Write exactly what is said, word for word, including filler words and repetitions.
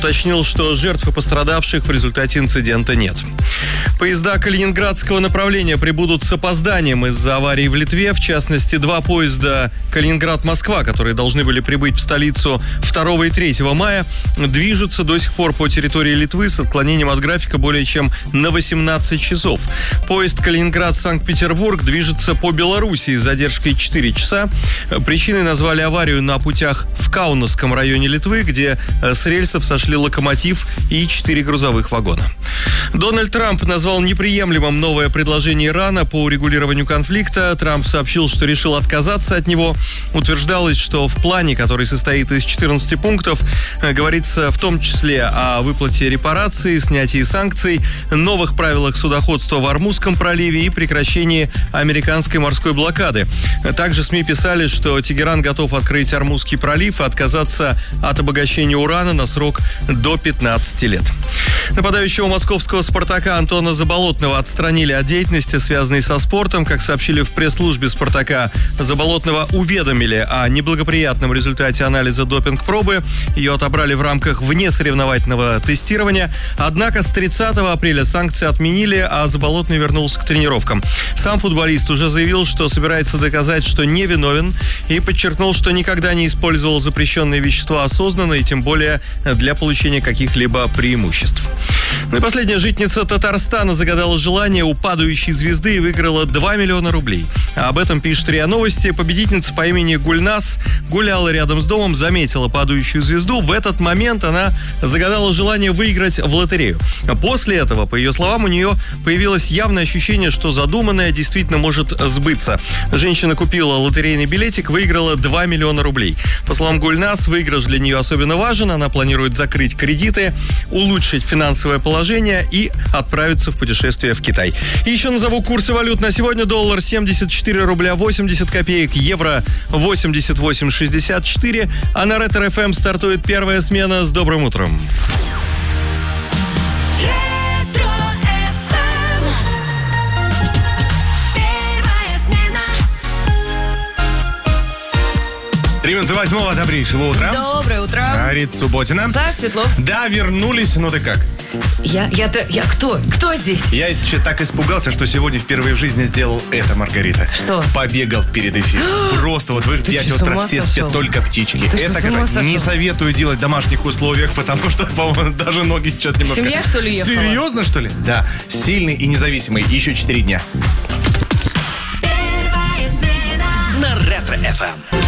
уточнил, что жертв и пострадавших в результате инцидента нет. Поезда калининградского направления прибудут с опозданием из-за аварии в Литве. В частности, два поезда Калининград-Москва, которые должны были прибыть в столицу второго и третьего мая, движутся до сих пор по территории Литвы с отклонением от графика более чем на восемнадцать часов. Поезд Калининград-Санкт-Петербург движется по Белоруссии с задержкой четыре часа. Причиной назвали аварию на путях в Каунасском районе Литвы, где с рельсов сошли локомотив и четыре грузовых вагона. Дональд Трамп назвал неприемлемым новое предложение Ирана по урегулированию конфликта. Трамп сообщил, что решил отказаться от него. Утверждалось, что в плане, который состоит из четырнадцати пунктов, говорится в том числе о выплате репараций, снятии санкций, новых правилах судоходства в Ормузском проливе и прекращении американской морской блокады. Также СМИ писали, что Тегеран готов открыть Ормузский пролив и отказаться от обогащения урана на срок до пятнадцати лет. Нападающего московского «Спартака» Антона Заболотного отстранили от деятельности, связанной со спортом. Как сообщили в пресс-службе «Спартака», Заболотного уведомили о неблагоприятном результате анализа допинг-пробы. Ее отобрали в рамках внесоревновательного тестирования. Однако с тридцатого апреля санкции отменили, а Заболотный вернулся к тренировкам. Сам футболист уже заявил, что собирается доказать, что невиновен, и подчеркнул, что никогда не использовал запрещенные вещества осознанно и тем более для получения каких-либо преимуществ. Ну и последняя житница Татарстана загадала желание у падающей звезды и выиграла два миллиона рублей. Об этом пишет РИА Новости. Победительница по имени Гульнас гуляла рядом с домом, заметила падающую звезду. В этот момент она загадала желание выиграть в лотерею. После этого, по ее словам, у нее появилось явное ощущение, что задуманное действительно может сбыться. Женщина купила лотерейный билетик, выиграла два миллиона рублей. По словам Гульнас, выигрыш для нее особенно важен. Она планирует закрыть кредиты, улучшить финансовое положение и отправиться в путешествие в Китай. И еще назову курсы валют на сегодня. Доллар семьдесят четыре рубля восемьдесят копеек, евро восемьдесят восемь шестьдесят четыре. А на Ретро эф эм стартует первая смена. С добрым утром. Три минуты восьмого, добрейшего утра. Доброе утро. Говорит Субботина. Саш, Светлов. Да, вернулись, ну ты как? Я, я-то, я кто? Кто здесь? Я, если честно, так испугался, что сегодня впервые в жизни сделал это, Маргарита. Что? Побегал перед эфиром. Просто вот в пять утра все спят, только птички. Ты это что, как не советую делать в домашних условиях, потому что, по-моему, даже ноги сейчас немножко... Семья, что ли, ехала? Серьезно, что ли? Да. Сильный и независимый. Еще четыре дня. На Ретро эф эм.